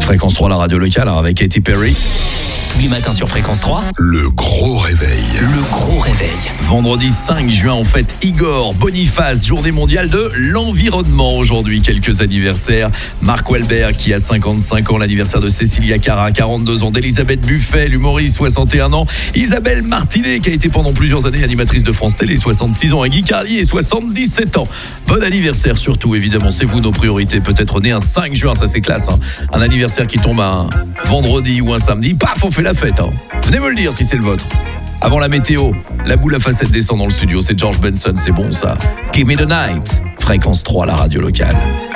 Fréquence 3, la radio locale, avec Katy Perry. Tous les matins sur Fréquence 3. Le gros réveil. Le gros réveil. Vendredi 5 juin, on fête Igor Boniface, journée mondiale de l'environnement. Aujourd'hui, quelques anniversaires. Marc Wahlberg qui a 55 ans, l'anniversaire de Cécilia Cara, 42 ans, d'Elisabeth Buffet, l'humoriste, 61 ans. Isabelle Martinet qui a été pendant plusieurs années animatrice de France Télé, 66 ans. Et Guy Carlier, 77 ans. Bon anniversaire surtout, évidemment, c'est vous nos priorités. Peut-être né un 5 juin, ça c'est classe. Un anniversaire qui tombe un vendredi ou un samedi, paf, on fait la fête. Venez me le dire si c'est le vôtre. Avant la météo, la boule à facettes descend dans le studio. C'est George Benson, c'est bon ça. Give me the night. Fréquence 3, la radio locale.